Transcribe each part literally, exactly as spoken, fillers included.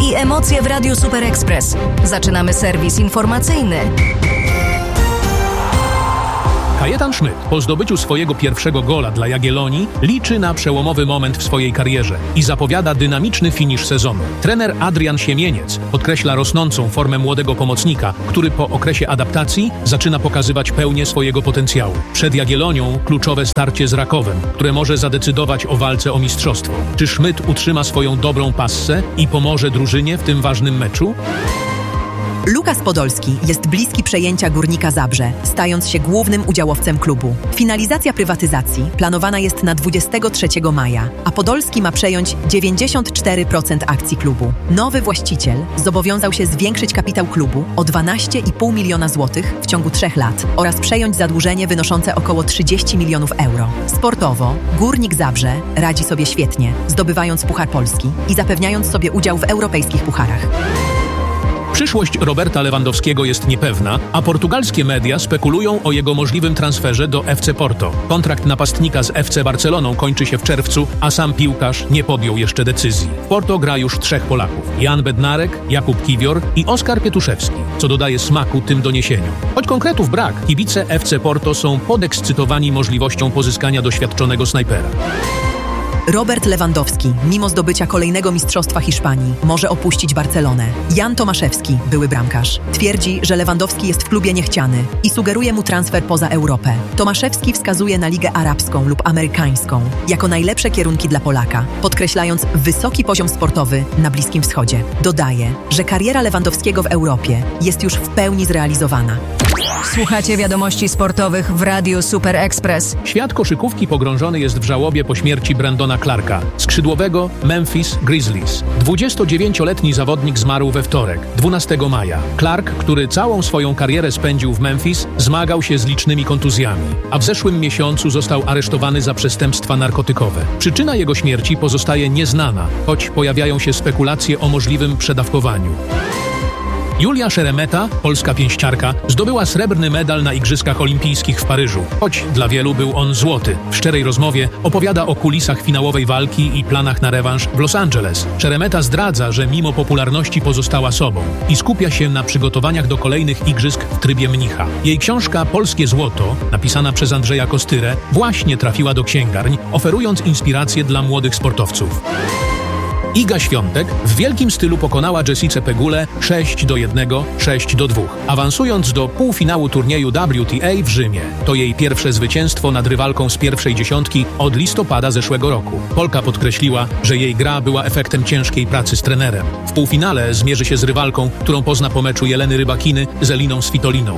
i emocje w Radiu Super Express. Zaczynamy serwis informacyjny. Kajetan Szmyt po zdobyciu swojego pierwszego gola dla Jagiellonii liczy na przełomowy moment w swojej karierze i zapowiada dynamiczny finisz sezonu. Trener Adrian Siemieniec podkreśla rosnącą formę młodego pomocnika, który po okresie adaptacji zaczyna pokazywać pełnię swojego potencjału. Przed Jagiellonią kluczowe starcie z Rakowem, które może zadecydować o walce o mistrzostwo. Czy Szmyt utrzyma swoją dobrą passę i pomoże drużynie w tym ważnym meczu? Lukas Podolski jest bliski przejęcia Górnika Zabrze, stając się głównym udziałowcem klubu. Finalizacja prywatyzacji planowana jest na dwudziestego trzeciego maja, a Podolski ma przejąć dziewięćdziesiąt cztery procent akcji klubu. Nowy właściciel zobowiązał się zwiększyć kapitał klubu o dwanaście i pół miliona złotych w ciągu trzech lat oraz przejąć zadłużenie wynoszące około trzydzieści milionów euro. Sportowo Górnik Zabrze radzi sobie świetnie, zdobywając Puchar Polski i zapewniając sobie udział w europejskich pucharach. Przyszłość Roberta Lewandowskiego jest niepewna, a portugalskie media spekulują o jego możliwym transferze do F C Porto. Kontrakt napastnika z F C Barceloną kończy się w czerwcu, a sam piłkarz nie podjął jeszcze decyzji. W Porto gra już trzech Polaków: Jan Bednarek, Jakub Kiwior i Oskar Pietuszewski, co dodaje smaku tym doniesieniom. Choć konkretów brak, kibice F C Porto są podekscytowani możliwością pozyskania doświadczonego snajpera. Robert Lewandowski, mimo zdobycia kolejnego mistrzostwa Hiszpanii, może opuścić Barcelonę. Jan Tomaszewski, były bramkarz, twierdzi, że Lewandowski jest w klubie niechciany i sugeruje mu transfer poza Europę. Tomaszewski wskazuje na Ligę Arabską lub Amerykańską jako najlepsze kierunki dla Polaka, podkreślając wysoki poziom sportowy na Bliskim Wschodzie. Dodaje, że kariera Lewandowskiego w Europie jest już w pełni zrealizowana. Słuchacie wiadomości sportowych w Radiu Super Express. Świat koszykówki pogrążony jest w żałobie po śmierci Brandona Clarka, skrzydłowego Memphis Grizzlies. dwudziestodziewięcioletni zawodnik zmarł we wtorek, dwunastego maja. Clark, który całą swoją karierę spędził w Memphis, zmagał się z licznymi kontuzjami, a w zeszłym miesiącu został aresztowany za przestępstwa narkotykowe. Przyczyna jego śmierci pozostaje nieznana, choć pojawiają się spekulacje o możliwym przedawkowaniu. Julia Szeremeta, polska pięściarka, zdobyła srebrny medal na Igrzyskach Olimpijskich w Paryżu, choć dla wielu był on złoty. W szczerej rozmowie opowiada o kulisach finałowej walki i planach na rewanż w Los Angeles. Szeremeta zdradza, że mimo popularności pozostała sobą i skupia się na przygotowaniach do kolejnych igrzysk w trybie mnicha. Jej książka Polskie Złoto, napisana przez Andrzeja Kostyrę, właśnie trafiła do księgarni, oferując inspirację dla młodych sportowców. Iga Świątek w wielkim stylu pokonała Jessicę Pegulę sześć do jednego, sześć do dwóch, awansując do półfinału turnieju W T A w Rzymie. To jej pierwsze zwycięstwo nad rywalką z pierwszej dziesiątki od listopada zeszłego roku. Polka podkreśliła, że jej gra była efektem ciężkiej pracy z trenerem. W półfinale zmierzy się z rywalką, którą pozna po meczu Jeleny Rybakiny z Eliną Svitoliną.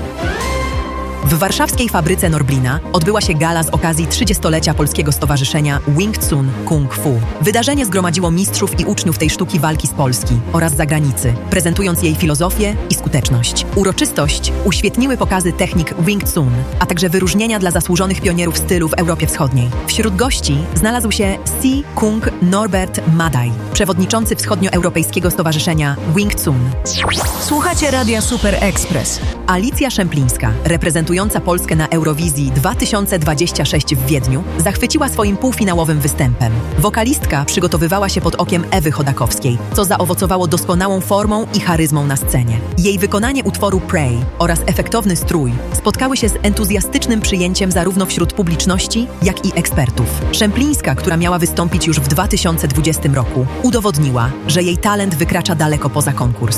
W warszawskiej fabryce Norblina odbyła się gala z okazji trzydziestolecia Polskiego Stowarzyszenia Wing Tsun Kung Fu. Wydarzenie zgromadziło mistrzów i uczniów tej sztuki walki z Polski oraz zagranicy, prezentując jej filozofię i skuteczność. Uroczystość uświetniły pokazy technik Wing Tsun, a także wyróżnienia dla zasłużonych pionierów stylu w Europie Wschodniej. Wśród gości znalazł się Si Kung Norbert Madaj, przewodniczący Wschodnioeuropejskiego Stowarzyszenia Wing Tsun. Słuchacie Radia Super Express. Alicja Szemplińska, reprezentująca Polskę na Eurowizji dwa tysiące dwudziestym szóstym w Wiedniu, zachwyciła swoim półfinałowym występem. Wokalistka przygotowywała się pod okiem Ewy Chodakowskiej, co zaowocowało doskonałą formą i charyzmą na scenie. Jej wykonanie utworu Pray oraz efektowny strój spotkały się z entuzjastycznym przyjęciem zarówno wśród publiczności, jak i ekspertów. Szemplińska, która miała wystąpić już w dwa tysiące dwudziestym roku, udowodniła, że jej talent wykracza daleko poza konkurs.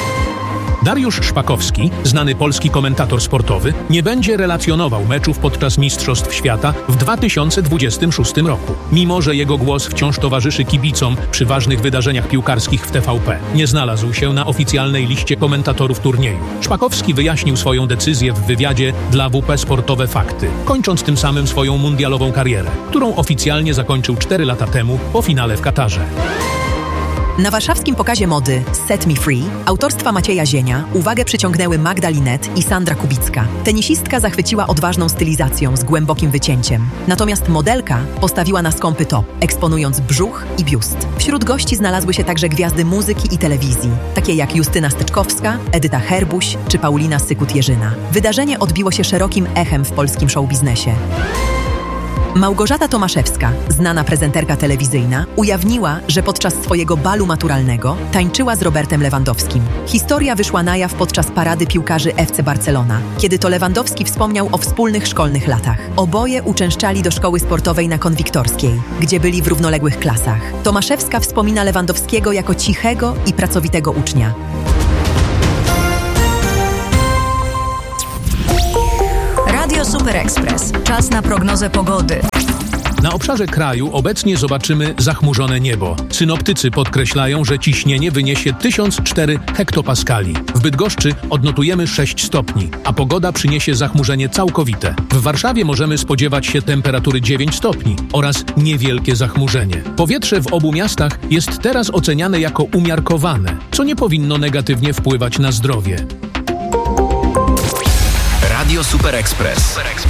Dariusz Szpakowski, znany polski komentator sportowy, nie będzie relacjonował meczów podczas Mistrzostw Świata w dwa tysiące dwudziestym szóstym roku, mimo że jego głos wciąż towarzyszy kibicom przy ważnych wydarzeniach piłkarskich w T V P. Nie znalazł się na oficjalnej liście komentatorów turnieju. Szpakowski wyjaśnił swoją decyzję w wywiadzie dla W P Sportowe Fakty, kończąc tym samym swoją mundialową karierę, którą oficjalnie zakończył cztery lata temu po finale w Katarze. Na warszawskim pokazie mody Set Me Free autorstwa Macieja Zienia uwagę przyciągnęły Magda Linet i Sandra Kubicka. Tenisistka zachwyciła odważną stylizacją z głębokim wycięciem. Natomiast modelka postawiła na skąpy top, eksponując brzuch i biust. Wśród gości znalazły się także gwiazdy muzyki i telewizji, takie jak Justyna Steczkowska, Edyta Herbuś czy Paulina Sykut-Jerzyna. Wydarzenie odbiło się szerokim echem w polskim showbiznesie. Małgorzata Tomaszewska, znana prezenterka telewizyjna, ujawniła, że podczas swojego balu maturalnego tańczyła z Robertem Lewandowskim. Historia wyszła na jaw podczas parady piłkarzy F C Barcelona, kiedy to Lewandowski wspomniał o wspólnych szkolnych latach. Oboje uczęszczali do szkoły sportowej na Konwiktorskiej, gdzie byli w równoległych klasach. Tomaszewska wspomina Lewandowskiego jako cichego i pracowitego ucznia. Radio Super Express. Czas na prognozę pogody. Na obszarze kraju obecnie zobaczymy zachmurzone niebo. Synoptycy podkreślają, że ciśnienie wyniesie tysiąc cztery hektopaskali. W Bydgoszczy odnotujemy sześć stopni, a pogoda przyniesie zachmurzenie całkowite. W Warszawie możemy spodziewać się temperatury dziewięć stopni oraz niewielkie zachmurzenie. Powietrze w obu miastach jest teraz oceniane jako umiarkowane, co nie powinno negatywnie wpływać na zdrowie. Radio Super Express.